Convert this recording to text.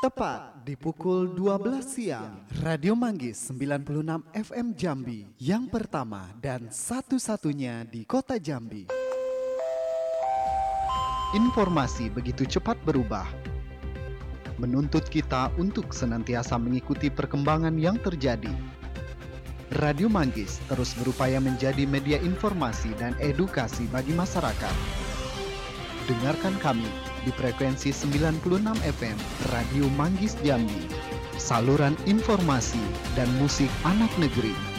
Tepat di pukul 12 siang, Radio Manggis 96 FM Jambi, yang pertama dan satu-satunya di kota Jambi. Informasi begitu cepat berubah, menuntut kita untuk senantiasa mengikuti perkembangan yang terjadi. Radio Manggis terus berupaya menjadi media informasi dan edukasi bagi masyarakat. Dengarkan kami di frekuensi 96 FM Radio Manggis Jambi, saluran informasi dan musik anak negeri.